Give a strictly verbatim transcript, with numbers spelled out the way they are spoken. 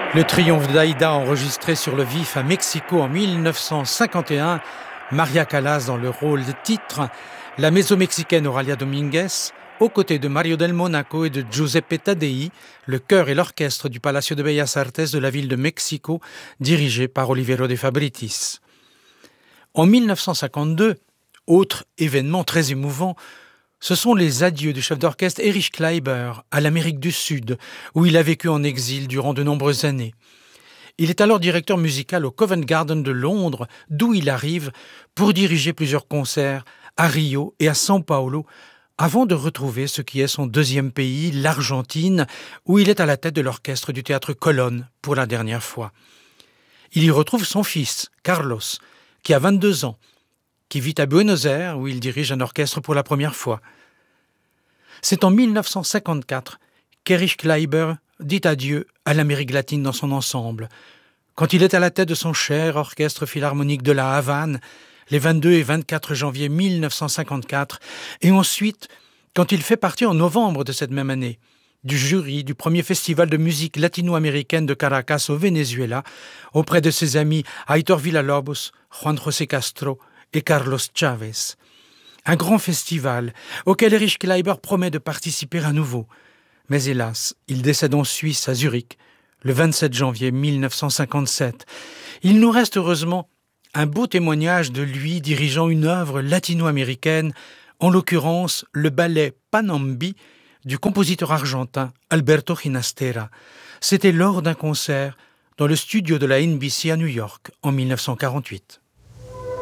Le triomphe d'Aïda enregistré sur le vif à Mexico en mille neuf cent cinquante et un, Maria Callas dans le rôle de titre, la méso-mexicaine Oralia Dominguez, aux côtés de Mario del Monaco et de Giuseppe Taddei, le chœur et l'orchestre du Palacio de Bellas Artes de la ville de Mexico, dirigé par Oliviero de Fabritis. En mille neuf cent cinquante-deux, autre événement très émouvant, ce sont les adieux du chef d'orchestre Erich Kleiber à l'Amérique du Sud, où il a vécu en exil durant de nombreuses années. Il est alors directeur musical au Covent Garden de Londres, d'où il arrive pour diriger plusieurs concerts à Rio et à São Paulo, avant de retrouver ce qui est son deuxième pays, l'Argentine, où il est à la tête de l'orchestre du théâtre Colonne pour la dernière fois. Il y retrouve son fils, Carlos, qui a vingt-deux ans, qui vit à Buenos Aires, où il dirige un orchestre pour la première fois. C'est en mille neuf cent cinquante-quatre qu'Erich Kleiber dit adieu à l'Amérique latine dans son ensemble, quand il est à la tête de son cher orchestre philharmonique de la Havane, les vingt-deux et vingt-quatre janvier mille neuf cent cinquante-quatre, et ensuite, quand il fait partie en novembre de cette même année, du jury du premier festival de musique latino-américaine de Caracas au Venezuela, auprès de ses amis Aitor Villalobos, Juan José Castro et Carlos Chavez. Un grand festival auquel Erich Kleiber promet de participer à nouveau. Mais hélas, il décède en Suisse, à Zurich, le vingt-sept janvier mille neuf cent cinquante-sept. Il nous reste heureusement un beau témoignage de lui dirigeant une œuvre latino-américaine, en l'occurrence le ballet Panambi du compositeur argentin Alberto Ginastera. C'était lors d'un concert dans le studio de la N B C à New York en mille neuf cent quarante-huit.